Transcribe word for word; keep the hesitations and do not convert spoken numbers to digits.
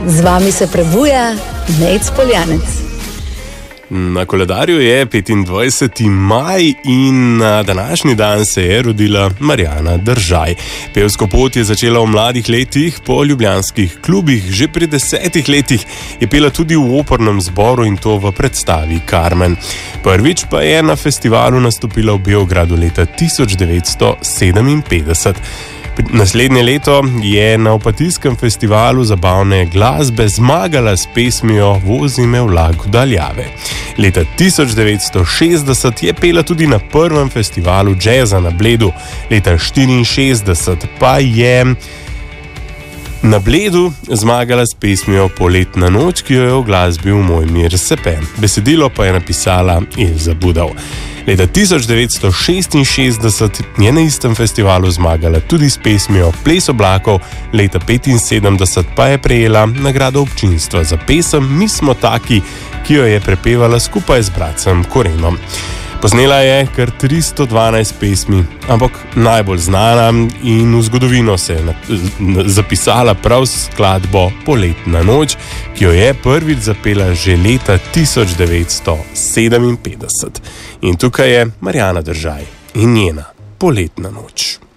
Z vami se prebuja Nejc Poljanec. Na koledarju je petindvajseti maj in na današnji dan se je rodila Marjana Držaj. Pevsko pot je začela v mladih letih, po ljubljanskih klubih. Že pri desetih letih je pela tudi v opernem zboru in to v predstavi Carmen. Prvič pa je na festivalu nastopila v Beogradu leta tisoč devetsto sedeminpetdeset. Naslednje leto je na Opatijskem festivalu zabavne glasbe zmagala s pesmijo Vozi me vlak v daljave. Leta tisoč devetsto šestdeset je pela tudi na prvem festivalu džeza na Bledu. Leta štiriinšestdeset pa je na Bledu zmagala s pesmijo Poletna noč, ki jo je uglasbil Mojmir Sepe. Besedilo pa je napisala Ilza Budov. Leta tisoč devetsto šestinšestdeset je na istem festivalu zmagala tudi s pesmijo Ples oblakov, leta petinsedemdeset pa je prejela nagrado občinstva za pesem Mi smo taki, ki jo je prepevala skupaj z bratcem Korenom. Posnela je kar tristo dvanajst pesmi, ampak najbolj znana in v zgodovino se je zapisala prav skladbo Poletna noč, ki jo je prvič zapela že leta tisoč devetsto sedeminpetdeset. In tukaj je Marjana Držaj in njena Poletna noč.